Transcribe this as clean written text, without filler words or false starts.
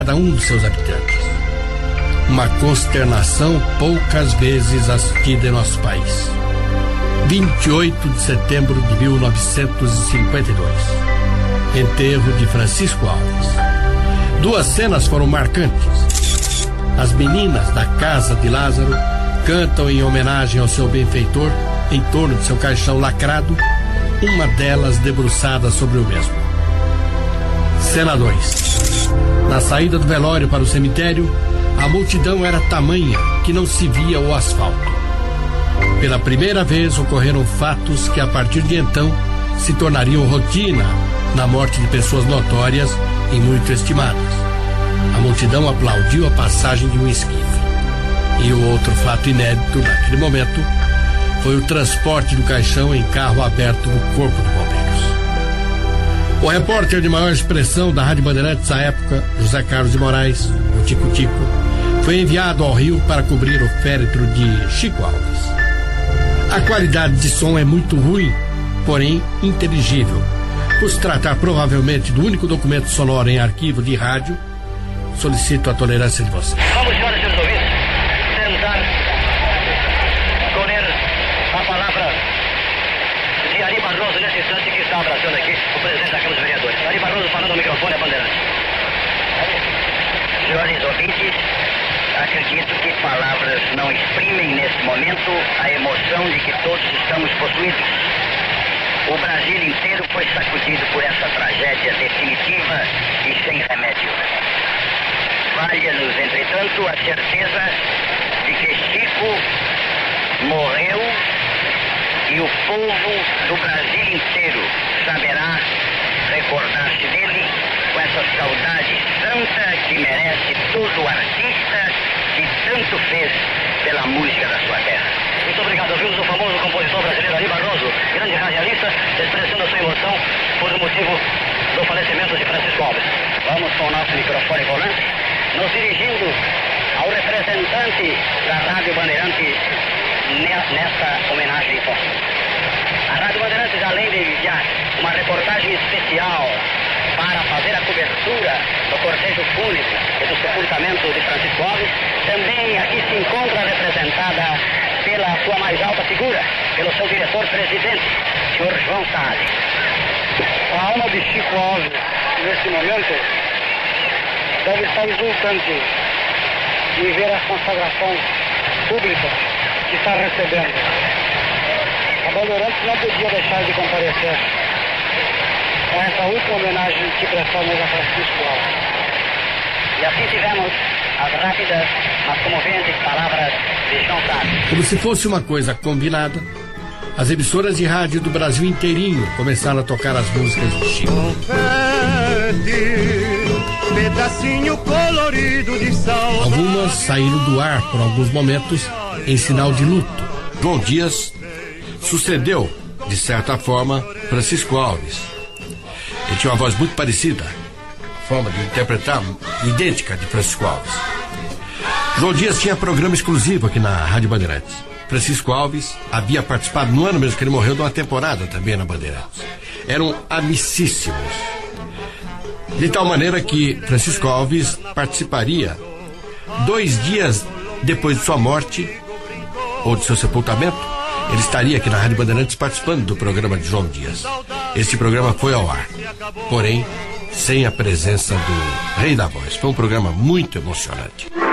cada um dos seus habitantes. Uma consternação poucas vezes assistida em nosso país. 28 de setembro de 1952. Enterro de Francisco Alves. Duas cenas foram marcantes. As meninas da casa de Lázaro cantam em homenagem ao seu benfeitor em torno de seu caixão lacrado, uma delas debruçada sobre o mesmo. Cena 2. Na saída do velório para o cemitério, a multidão era tamanha que não se via o asfalto. Pela primeira vez ocorreram fatos que a partir de então se tornariam rotina na morte de pessoas notórias e muito estimadas. A multidão aplaudiu a passagem de um esquife. E o outro fato inédito naquele momento foi o transporte do caixão em carro aberto do Corpo de Bombeiros. O repórter de maior expressão da Rádio Bandeirantes à época, José Carlos de Moraes, o Tico Tico, foi enviado ao Rio para cobrir o féretro de Chico Alves. A qualidade de som é muito ruim, porém inteligível. Por se tratar provavelmente do único documento sonoro em arquivo de rádio, solicito a tolerância de vocês. Vamos, senhoras e senhores ouvintes, tentar colher a palavra de Ari Barroso nesse instante que está abraçando aqui o presidente da Câmara dos Vereadores. Ari Barroso falando ao microfone, a Bandeirante. Senhores ouvintes, acredito que palavras não exprimem nesse momento a emoção de que todos estamos possuídos. O Brasil inteiro foi sacudido por essa tragédia definitiva e sem remédio. Valha-nos, entretanto, a certeza de que Chico morreu e o povo do Brasil inteiro saberá recordar-se dele com essa saudade santa que merece todo artista que tanto fez pela música da sua terra. Muito obrigado. Ouvimos o famoso compositor brasileiro Ari Barroso, grande radialista, expressando a sua emoção por o motivo do falecimento de Francisco Alves. Vamos com o nosso microfone volante, nos dirigindo ao representante da Rádio Bandeirantes nesta homenagem póstuma. A Rádio Bandeirantes, além de enviar uma reportagem especial para fazer a cobertura do cortejo fúnebre e do sepultamento de Francisco Alves, também aqui se encontra representada pela sua mais alta figura, pelo seu diretor-presidente, Sr. João Salles. A alma de Chico Alves, nesse momento, deve estar exultante em ver a consagração pública que está recebendo. A Bandeirantes não podia deixar de comparecer com essa última homenagem que prestamos a Francisco Alves. E assim tivemos as rápidas, mas comoventes palavras de João Salles. Como se fosse uma coisa combinada, as emissoras de rádio do Brasil inteirinho começaram a tocar as músicas de Chico. Pedacinho colorido de sal. Algumas saíram do ar por alguns momentos em sinal de luto. João Dias sucedeu, de certa forma, Francisco Alves. Ele tinha uma voz muito parecida, forma de interpretar idêntica de Francisco Alves. João Dias tinha programa exclusivo aqui na Rádio Bandeirantes. Francisco Alves havia participado no ano mesmo que ele morreu de uma temporada também na Bandeirantes. Eram amicíssimos. De tal maneira que Francisco Alves participaria 2 dias depois de sua morte ou de seu sepultamento. Ele estaria aqui na Rádio Bandeirantes participando do programa de João Dias. Este programa foi ao ar, porém sem a presença do Rei da Voz. Foi um programa muito emocionante.